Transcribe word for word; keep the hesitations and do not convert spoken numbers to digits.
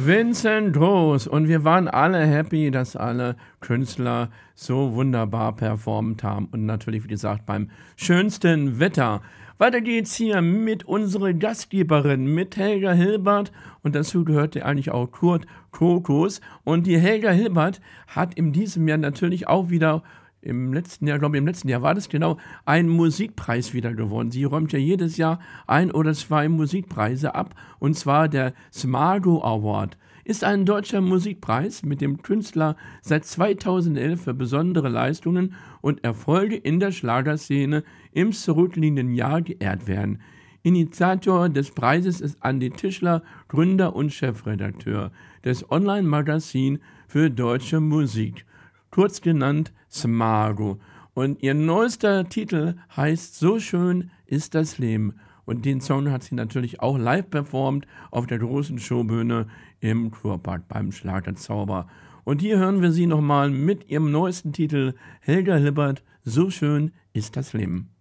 Vincent Groß. Und wir waren alle happy, dass alle Künstler so wunderbar performt haben. Und natürlich, wie gesagt, beim schönsten Wetter. Weiter geht's hier mit unserer Gastgeberin, mit Helga Hilbert. Und dazu gehörte eigentlich auch Kurt Krokus. Und die Helga Hilbert hat in diesem Jahr natürlich auch wieder im letzten Jahr, glaube ich, im letzten Jahr war das genau, einen Musikpreis wieder gewonnen. Sie räumt ja jedes Jahr ein oder zwei Musikpreise ab, und zwar der Smargo Award. Ist ein deutscher Musikpreis, mit dem Künstler seit zweitausendelf für besondere Leistungen und Erfolge in der Schlagerszene im zurückliegenden Jahr geehrt werden. Initiator des Preises ist Andi Tischler, Gründer und Chefredakteur des Online-Magazin für deutsche Musik, kurz genannt Smargo. Und ihr neuester Titel heißt So schön ist das Leben. Und den Song hat sie natürlich auch live performt auf der großen Showbühne im Kurpark beim Schlagerzauber. Und hier hören wir sie nochmal mit ihrem neuesten Titel, Helga Hilbert, So schön ist das Leben.